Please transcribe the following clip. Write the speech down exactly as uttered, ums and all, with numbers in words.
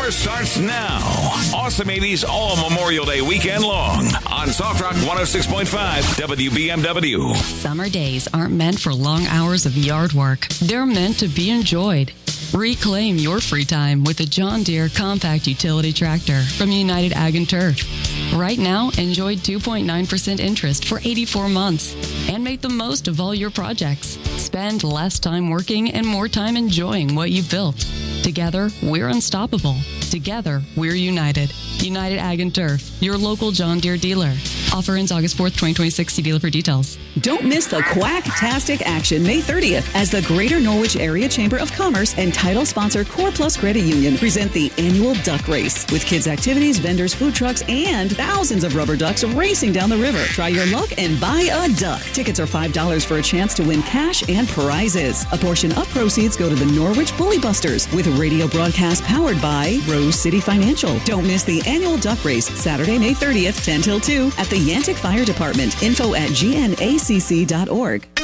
Summer starts now. Awesome eighties all Memorial Day weekend long on Soft Rock one oh six point five W B M W. Summer days aren't meant for long hours of yard work. They're meant to be enjoyed. Reclaim your free time with the John Deere Compact Utility Tractor from United Ag and Turf. Right now, enjoy two point nine percent interest for eighty-four months and make the most of all your projects. Spend less time working and more time enjoying what you've built. Together, we're unstoppable. Together, we're united. United Ag and Turf, your local John Deere dealer. Offer ends August fourth, twenty twenty-six. See dealer for details. Don't miss the Quack-tastic action May thirtieth as the Greater Norwich Area Chamber of Commerce and title sponsor Core Plus Credit Union present the annual duck race with kids' activities, vendors, food trucks, and thousands of rubber ducks racing down the river. Try your luck and buy a duck. Tickets are five dollars for a chance to win cash and prizes. A portion of proceeds go to the Norwich Bully Busters with a radio broadcast powered by Rose City Financial. Don't miss the annual duck race Saturday, May thirtieth, ten till two at the Yantic Fire Department. Info at G N A C C dot org.